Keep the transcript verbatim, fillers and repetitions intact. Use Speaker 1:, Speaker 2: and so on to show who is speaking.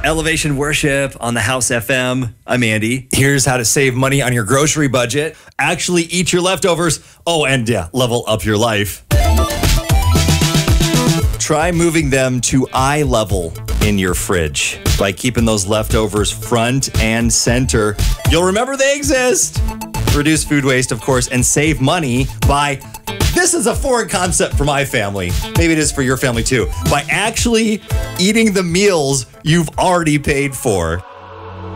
Speaker 1: Elevation Worship on the House F M. I'm Andy.
Speaker 2: Here's how to save money on your grocery budget. Actually eat your leftovers. Oh, and yeah, level up your life. Try moving them to eye level in your fridge by keeping those leftovers front and center. You'll remember they exist. Reduce food waste, of course, and save money by, this is a foreign concept for my family. Maybe it is for your family too. By actually eating the meals you've already paid for.